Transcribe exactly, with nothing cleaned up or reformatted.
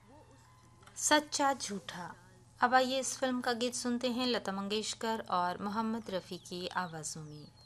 सच्चा झूठा। अब आइए इस फिल्म का गीत सुनते हैं लता मंगेशकर और मोहम्मद रफ़ी की आवाज़ों में।